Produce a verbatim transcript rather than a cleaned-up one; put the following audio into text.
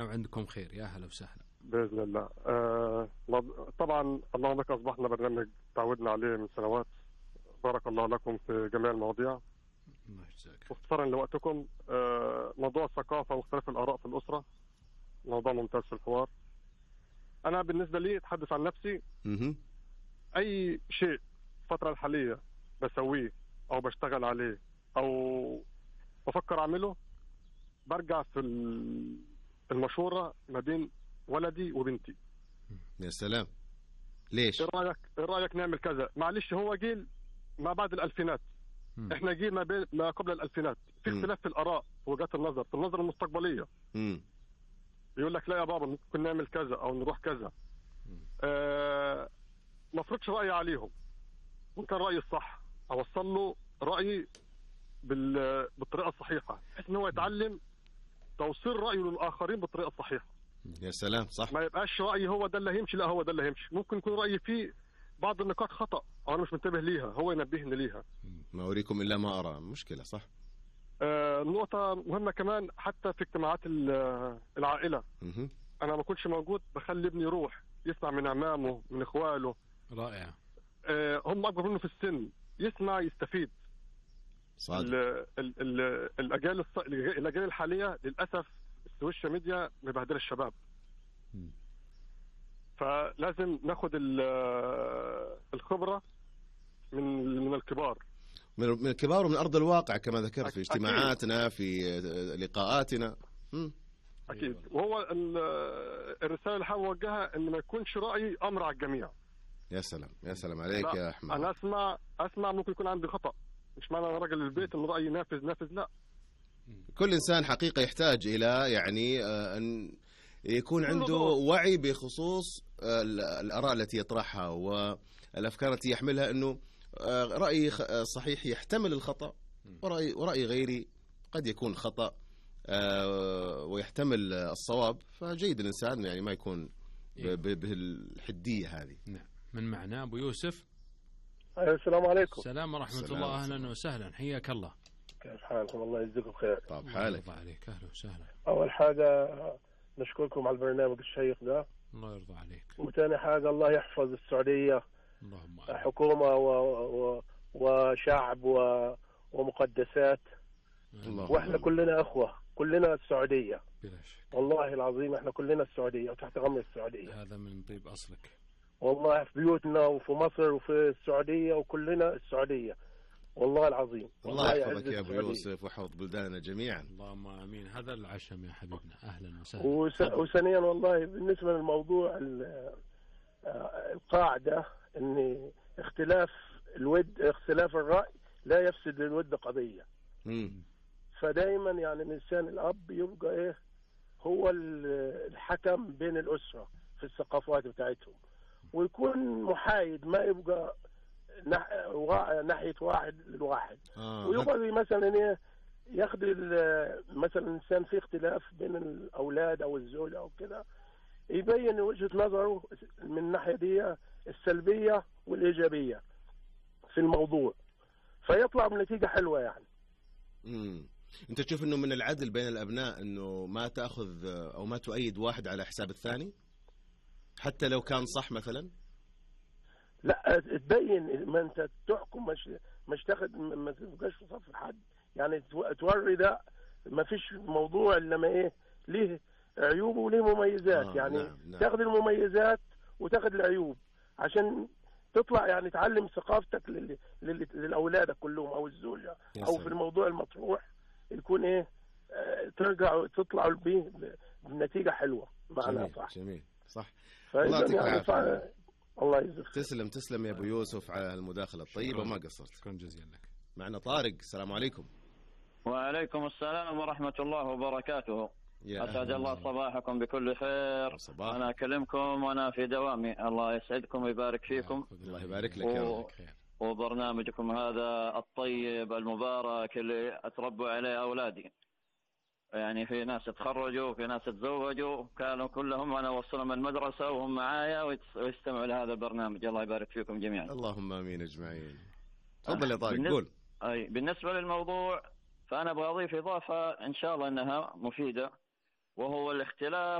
وعندكم خير. يا هلا وسهلا. بإذن الله. آه طبعا اللهم لك أصبحنا برنامج تعودنا عليه من سنوات. بارك الله لكم في جميع المواضيع. الله يجزاك. واختصارا لوقتكم، آه موضوع الثقافة واختلاف الآراء في الأسرة موضوع ممتاز في الحوار. أنا بالنسبة لي أتحدث عن نفسي. أي شيء الفترة الحالية بسويه أو بشتغل عليه أو بفكر أعمله، برجع في المشورة ما بين ولدي وبنتي. يا سلام. ليش؟ ايه رايك ايه رايك نعمل كذا؟ معلش هو جيل ما بعد الالفينات، م. احنا جيل ما, بين ما قبل الالفينات، في اختلاف في الاراء ووجهات النظر، في النظر المستقبليه. م. يقول لك لا يا بابا ممكن نعمل كذا او نروح كذا. آه ما افرضش رايي عليهم، وكان رايي الصح اوصل له رايي بال... بالطريقه الصحيحه، بحيث ان هو يتعلم توصيل رايه للاخرين بالطريقه الصحيحه. يا سلام. صح. ما يبقاش رأيي هو ده اللي هيمشي، لا هو ده اللي هيمشي. ممكن يكون رأيي فيه بعض النقاط خطأ أو أنا مش منتبه ليها، هو ينبهني ليها. ما أريكم إلا ما أرى. مشكلة. صح. آه نقطة مهمة كمان، حتى في اجتماعات العائلة م- أنا ما كنتش موجود، بخلي ابني يروح يسمع من أعمامه من إخواله. رائع. آه هم أكبر منه في السن، يسمع يستفيد. صادق. ال ال ال الأجيال الص... الأجيال الحالية للأسف السوشيال ميديا مبهدلة الشباب. فلازم ناخد الخبرة من من الكبار، من الكبار ومن أرض الواقع كما ذكرت في اجتماعاتنا في لقاءاتنا. أكيد. وهو الرسالة اللي حابب أوجهها إن ما يكونش رأيي أمر على الجميع. يا سلام. يا سلام عليك يا أحمد. أنا أسمع أسمع ممكن يكون عندي خطأ، مش معنى أنا راجل البيت إن رأيي نافذ نافذ، لا. كل إنسان حقيقة يحتاج إلى يعني أن يكون عنده وعي بخصوص الآراء التي يطرحها والأفكار التي يحملها، أنه رأي صحيح يحتمل الخطأ، ورأي, ورأي غيري قد يكون خطأ ويحتمل الصواب. فجيد الإنسان يعني ما يكون بالحدية هذه. نعم. من معنا أبو يوسف. السلام عليكم. السلام ورحمة الله. أهلا وسهلا. حياك الله. كيف حالكم؟ الله يجزيكم خير. طب حالك. الله عليك. أهلا وسهلا. أول حاجة نشكركم على البرنامج الشيق ده. الله يرضى عليك. وثاني حاجة الله يحفظ السعودية. اللهم حكومة و... و... وشعب و... ومقدسات. الله. وإحنا كلنا أخوة، كلنا السعودية. بلا شك. والله العظيم إحنا كلنا السعودية وتحت غمر السعودية. هذا من طيب أصلك. والله في بيوتنا وفي مصر وفي السعودية وكلنا السعودية. والله العظيم. الله يحفظك يا أبو يوسف ويحفظ بلداننا جميعا. اللهم آمين. هذا العشم يا حبيبنا. أهلا وسهلا. وس... وثانيا والله بالنسبة للموضوع القاعدة إن اختلاف الود اختلاف الرأي لا يفسد للود قضية. مم. فدايما يعني الإنسان الأب يبقى إيه هو الحكم بين الأسرة في الثقافات بتاعتهم، ويكون محايد، ما يبقى ناحية واحد للواحد. آه. ويبقى مثلا ايه ياخد مثلا الانسان في اختلاف بين الاولاد او الزوج او كده، يبين وجهة نظره من الناحية دي السلبية والايجابية في الموضوع، فيطلع بنتيجة حلوة يعني. امم انت تشوف انه من العدل بين الابناء انه ما تاخذ او ما تؤيد واحد على حساب الثاني حتى لو كان صح مثلا؟ لا تبين، ما انت تحكم مش مش تاخد، ما تبقاش في صف حد يعني، توري ده ما فيش موضوع الا ما ايه ليه عيوب وليه مميزات. آه يعني نعم نعم. تاخد المميزات وتاخد العيوب عشان تطلع يعني تعلم ثقافتك لل... لل... للاولادك كلهم او الزوجه او في الموضوع المطروح يكون ايه اه ترجع تطلعوا بيه بنتيجه حلوه معناها. صح. جميل. صح. الله يعطيك العافيه. الله يجزاك. تسلم تسلم يا ابو يوسف على المداخله الطيبه وما قصرت. شكرا جزيلا لك. معنا طارق. السلام عليكم. وعليكم السلام ورحمه الله وبركاته. أسعد الله صباحكم بكل خير. صباح. أنا أكلمكم وأنا في دوامي. الله يسعدكم ويبارك فيكم. الله يبارك لك يا رب. وبرنامجكم هذا الطيب المبارك اللي أتربوا عليه أولادي، يعني في ناس تخرجوا وفي ناس تزوجوا، كانوا كلهم أنا أوصلهم المدرسة وهم معايا ويستمعوا لهذا البرنامج. الله يبارك فيكم جميعا. اللهم آمين أجمعين. تفضل يا طارق. قول. أي بالنسبة للموضوع فأنا أبغى أضيف إضافة إن شاء الله أنها مفيدة، وهو الاختلاف